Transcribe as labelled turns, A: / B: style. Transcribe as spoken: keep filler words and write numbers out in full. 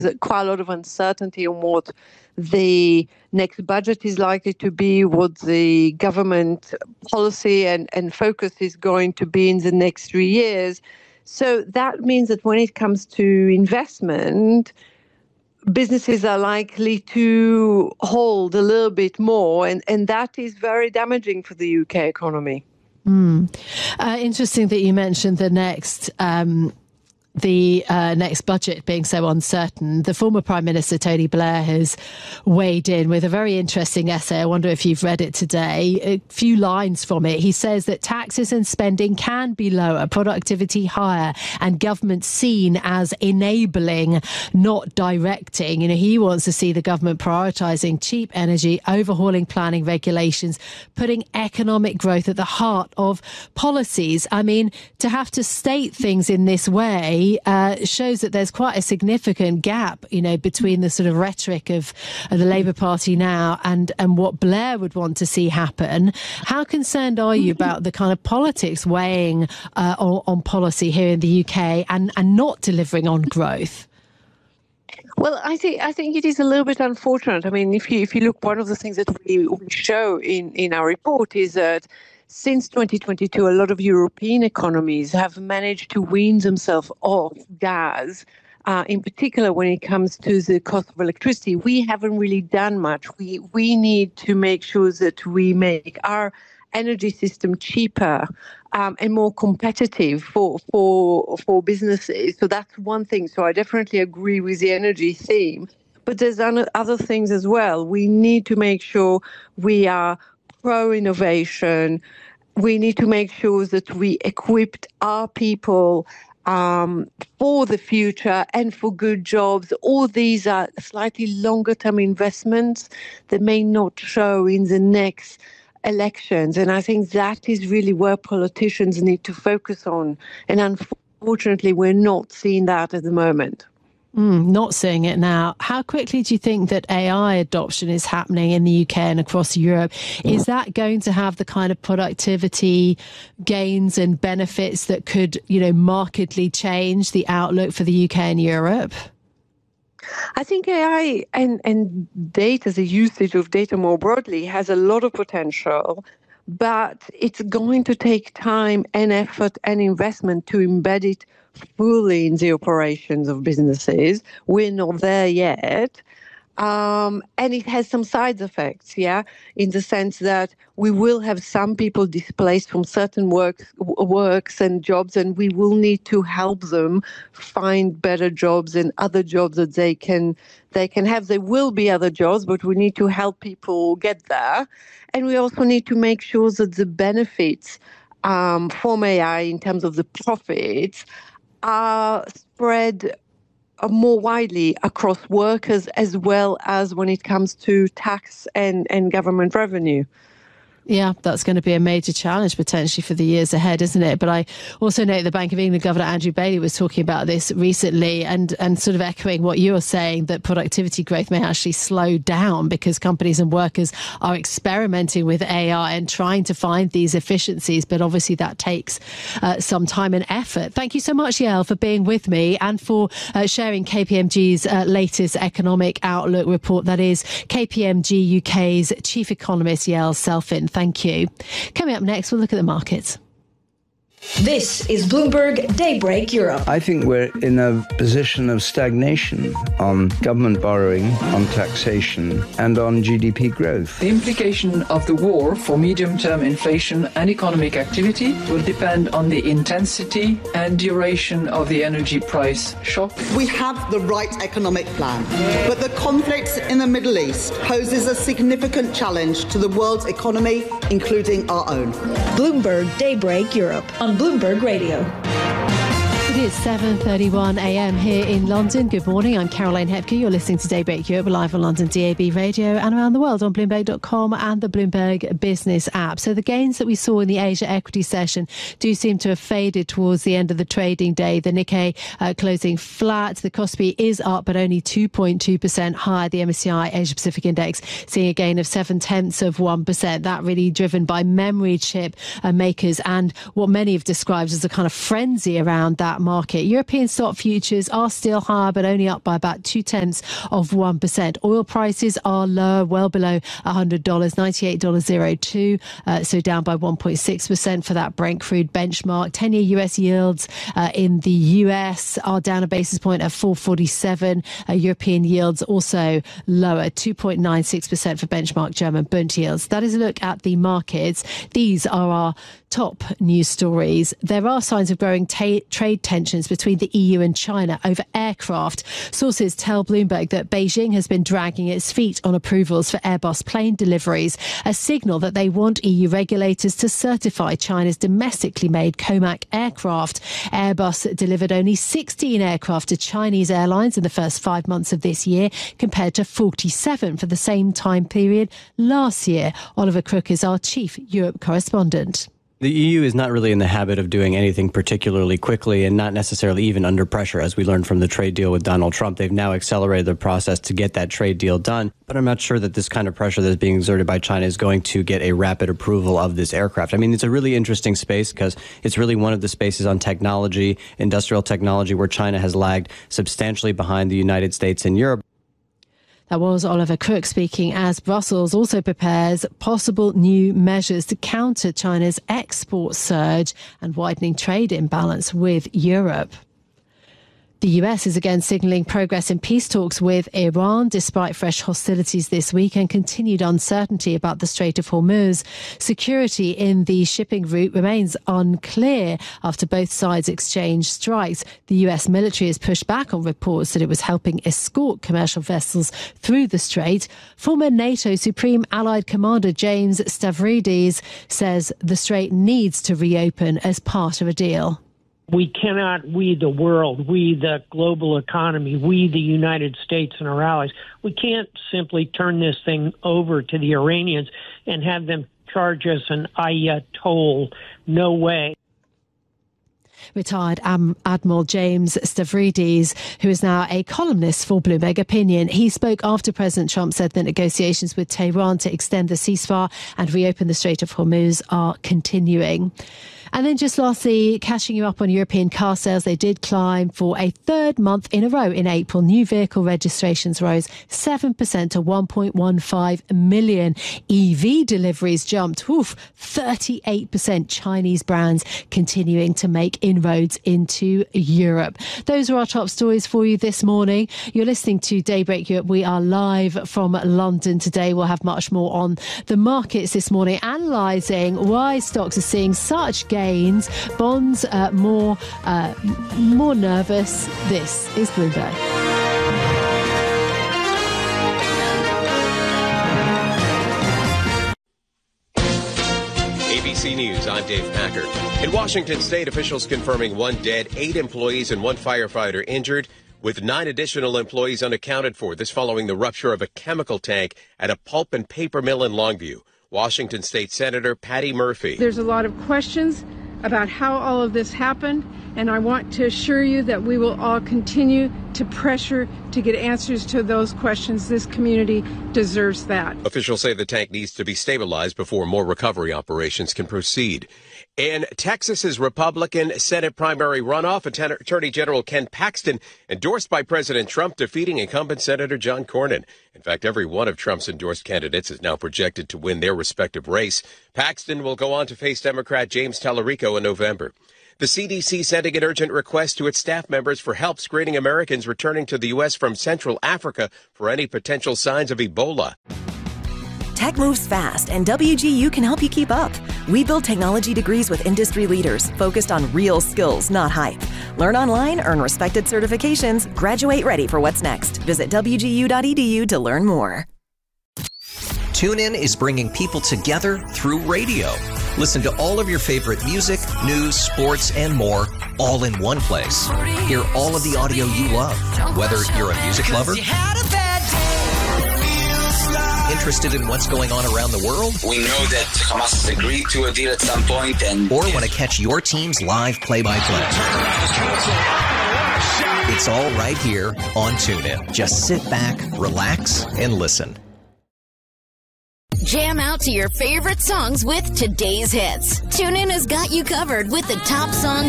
A: quite a lot of uncertainty on what the next budget is likely to be, what the government policy and, and focus is going to be in the next three years. So that means that when it comes to investment, businesses are likely to hold a little bit more, and, and that is very damaging for the U K economy.
B: Mm. Uh, interesting that you mentioned the next um, the uh, next budget being so uncertain. The former Prime Minister, Tony Blair, has weighed in with a very interesting essay. I wonder if you've read it today. A few lines from it. He says that taxes and spending can be lower, productivity higher, and government seen as enabling, not directing. You know, he wants to see the government prioritising cheap energy, overhauling planning regulations, putting economic growth at the heart of policies. I mean, to have to state things in this way Uh, shows that there's quite a significant gap, you know, between the sort of rhetoric of, of the Labour Party now and, and what Blair would want to see happen. How concerned are you about the kind of politics weighing uh, on, on policy here in the U K and, and not delivering on growth?
A: Well, I think I think it is a little bit unfortunate. I mean, if you if you look, one of the things that we, we show in, in our report is that since twenty twenty-two, a lot of European economies have managed to wean themselves off gas, uh, in particular when it comes to the cost of electricity. We haven't really done much. We we need to make sure that we make our energy system cheaper um, and more competitive for for for businesses. So that's one thing. So I definitely agree with the energy theme. But there's other things as well. We need to make sure we are pro-innovation. We need to make sure that we equipped our people um, for the future and for good jobs. All these are slightly longer-term investments that may not show in the next elections. And I think that is really where politicians need to focus on. And unfortunately, we're not seeing that at the moment.
B: Mm, not seeing it now. How quickly do you think that A I adoption is happening in the U K and across Europe? Is that going to have the kind of productivity gains and benefits that could, you know, markedly change the outlook for the U K and Europe?
A: I think A I and, and data, the usage of data more broadly, has a lot of potential, but it's going to take time and effort and investment to embed it fully in the operations of businesses. We're not there yet. Um, and it has some side effects, yeah, in the sense that we will have some people displaced from certain works, works and jobs, and we will need to help them find better jobs and other jobs that they can they can have. There will be other jobs, but we need to help people get there. And we also need to make sure that the benefits um, from A I in terms of the profits are spread more widely across workers as well as when it comes to tax and, and government revenue.
B: Yeah, that's going to be a major challenge potentially for the years ahead, isn't it? But I also know the Bank of England Governor Andrew Bailey was talking about this recently and, and sort of echoing what you were saying, that productivity growth may actually slow down because companies and workers are experimenting with A I and trying to find these efficiencies. But obviously that takes uh, some time and effort. Thank you so much, Yael, for being with me and for uh, sharing K P M G's uh, latest economic outlook report. That is K P M G U K's chief economist, Yael Selfin. Thank you. Coming up next, we'll look at the markets.
C: This is Bloomberg Daybreak Europe.
D: I think we're in a position of stagnation on government borrowing, on taxation, and on G D P growth.
E: The implication of the war for medium-term inflation and economic activity will depend on the intensity and duration of the energy price shock.
F: We have the right economic plan, but the conflict in the Middle East poses a significant challenge to the world's economy, including our own.
C: Bloomberg Daybreak Europe on Bloomberg Radio.
B: It is seven thirty-one a m here in London. Good morning. I'm Caroline Hepke. You're listening to Daybreak Europe live on London D A B radio and around the world on Bloomberg dot com and the Bloomberg Business app. So the gains that we saw in the Asia equity session do seem to have faded towards the end of the trading day. The Nikkei uh, closing flat. The Kospi is up, but only two point two percent higher. The M S C I Asia Pacific Index seeing a gain of seven tenths of one percent. That really driven by memory chip uh, makers and what many have described as a kind of frenzy around that that market. European stock futures are still higher, but only up by about two tenths of one percent. Oil prices are lower, well below one hundred dollars, ninety-eight dollars oh two, uh, so down by one point six percent for that Brent crude benchmark. ten-year U S yields uh, in the U S are down a basis point at four forty-seven. Uh, European yields also lower, two point nine six percent for benchmark German Bund yields. That is a look at the markets. These are our top news stories. There are signs of growing ta- trade tensions between the E U and China over aircraft. Sources tell Bloomberg that Beijing has been dragging its feet on approvals for Airbus plane deliveries, a signal that they want E U regulators to certify China's domestically made Comac aircraft. Airbus delivered only sixteen aircraft to Chinese airlines in the first five months of this year, compared to forty-seven for the same time period last year. Oliver Crook is our chief Europe correspondent.
G: The E U is not really in the habit of doing anything particularly quickly and not necessarily even under pressure, as we learned from the trade deal with Donald Trump. They've now accelerated the process to get that trade deal done. But I'm not sure that this kind of pressure that's being exerted by China is going to get a rapid approval of this aircraft. I mean, it's a really interesting space because it's really one of the spaces on technology, industrial technology, where China has lagged substantially behind the United States and Europe.
B: That was Oliver Crook speaking as Brussels also prepares possible new measures to counter China's export surge and widening trade imbalance with Europe. The U S is again signalling progress in peace talks with Iran, despite fresh hostilities this week and continued uncertainty about the Strait of Hormuz. Security in the shipping route remains unclear after both sides exchanged strikes. The U S military has pushed back on reports that it was helping escort commercial vessels through the strait. Former NATO Supreme Allied Commander James Stavridis says the strait needs to reopen as part of a deal.
H: We cannot, we the world, we the global economy, we the United States and our allies, we can't simply turn this thing over to the Iranians and have them charge us an ayah toll. No way.
B: Retired Am- Admiral James Stavridis, who is now a columnist for Bloomberg Opinion. He spoke after President Trump said that negotiations with Tehran to extend the ceasefire and reopen the Strait of Hormuz are continuing. And then just lastly, catching you up on European car sales, they did climb for a third month in a row in April. New vehicle registrations rose seven percent to one point one five million. E V deliveries jumped oof, thirty-eight percent. Chinese brands continuing to make inroads into Europe. Those are our top stories for you this morning. You're listening to Daybreak Europe. We are live from London today. We'll have much more on the markets this morning, analysing why stocks are seeing such gains. Bonds uh, more uh, more nervous. This is Bloomberg.
I: A B C News, I'm Dave Packer. In Washington state, officials confirming one dead, eight employees and one firefighter injured, with nine additional employees unaccounted for. This following the rupture of a chemical tank at a pulp and paper mill in Longview. Washington State Senator Patty Murphy.
J: There's a lot of questions about how all of this happened, and I want to assure you that we will all continue to pressure to get answers to those questions. This community deserves that.
I: Officials say the tank needs to be stabilized before more recovery operations can proceed. In Texas's Republican Senate primary runoff, Attorney General Ken Paxton endorsed by President Trump, defeating incumbent Senator John Cornyn. In fact, every one of Trump's endorsed candidates is now projected to win their respective race. Paxton will go on to face Democrat James Tallarico in November. The C D C sending an urgent request to its staff members for help screening Americans returning to the U S from Central Africa for any potential signs of Ebola.
K: Tech moves fast, and W G U can help you keep up. We build technology degrees with industry leaders focused on real skills, not hype. Learn online, earn respected certifications, graduate ready for what's next. Visit W G U dot E D U to learn more.
L: TuneIn is bringing people together through radio. Listen to all of your favorite music, news, sports, and more, all in one place. Hear all of the audio you love, whether you're a music lover, interested in what's going on around the world,
M: we know that Hamas has agreed to a deal at some point, and
L: or want to catch your team's live play-by-play. It's all right here on TuneIn. Just sit back, relax, and listen.
N: Jam out to your favorite songs with today's hits. TuneIn has got you covered with the top songs